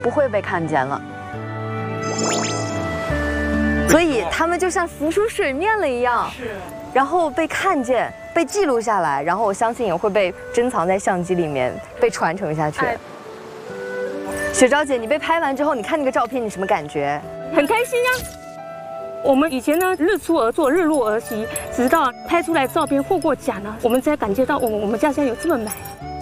不会被看见了。所以他们就像浮出水面了一样，然后被看见、被记录下来，然后我相信也会被珍藏在相机里面，被传承下去。雪昭姐，你被拍完之后，你看那个照片，你什么感觉？ 很开心呀。我们以前呢，日出而作，日落而息，直到拍出来照片获过奖呢，我们才感觉到我们家乡有这么美。